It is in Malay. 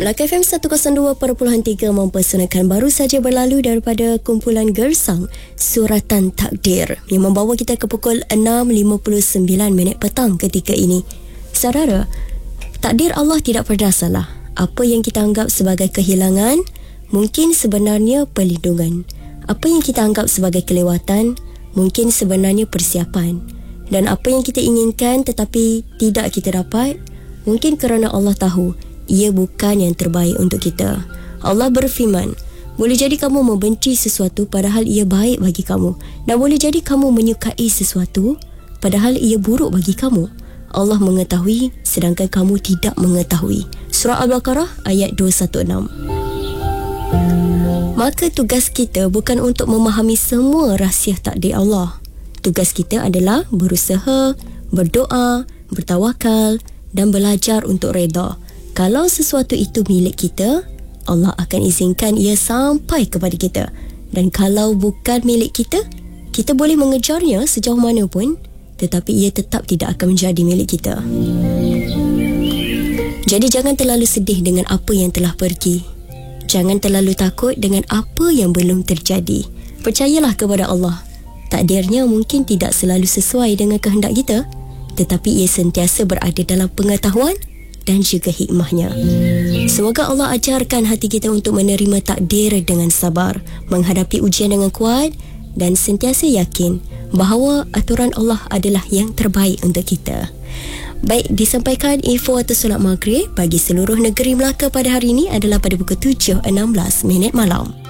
Melaka FM 102.3 mempersembahkan baru saja berlalu daripada kumpulan Gersang Suratan Takdir yang membawa kita ke pukul 6.59 petang ketika ini. Saudara, takdir Allah tidak pernah salah. Apa yang kita anggap sebagai kehilangan mungkin sebenarnya perlindungan. Apa yang kita anggap sebagai kelewatan mungkin sebenarnya persiapan. Dan apa yang kita inginkan tetapi tidak kita dapat, mungkin kerana Allah tahu ia bukan yang terbaik untuk kita. Allah berfirman, boleh jadi kamu membenci sesuatu padahal ia baik bagi kamu, dan boleh jadi kamu menyukai sesuatu padahal ia buruk bagi kamu. Allah mengetahui sedangkan kamu tidak mengetahui. Surah Al-Baqarah ayat 216. Maka tugas kita bukan untuk memahami semua rahsia takdir Allah. Tugas kita adalah berusaha, berdoa, bertawakal dan belajar untuk reda. Kalau sesuatu itu milik kita, Allah akan izinkan ia sampai kepada kita. Dan kalau bukan milik kita, kita boleh mengejarnya sejauh mana pun, tetapi ia tetap tidak akan menjadi milik kita. Jadi jangan terlalu sedih dengan apa yang telah pergi. Jangan terlalu takut dengan apa yang belum terjadi. Percayalah kepada Allah. Takdirnya mungkin tidak selalu sesuai dengan kehendak kita, tetapi ia sentiasa berada dalam pengetahuan dan juga hikmahnya. Semoga Allah ajarkan hati kita untuk menerima takdir dengan sabar, menghadapi ujian dengan kuat dan sentiasa yakin bahawa aturan Allah adalah yang terbaik untuk kita. Baik, disampaikan info atas solat maghrib bagi seluruh negeri Melaka pada hari ini adalah pada pukul 7.16 malam.